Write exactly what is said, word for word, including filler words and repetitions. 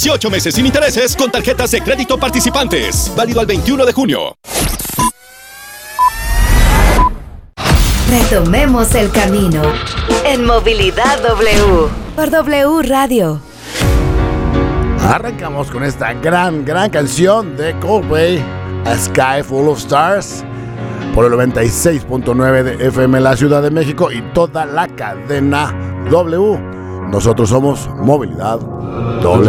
dieciocho meses sin intereses con tarjetas de crédito participantes. Válido al veintiuno de junio. Retomemos el camino en Movilidad W por W Radio. Arrancamos con esta gran, gran canción de Coldplay, A Sky Full of Stars, por el noventa y seis punto nueve de F M La Ciudad de México y toda la cadena W. Nosotros somos Movilidad W.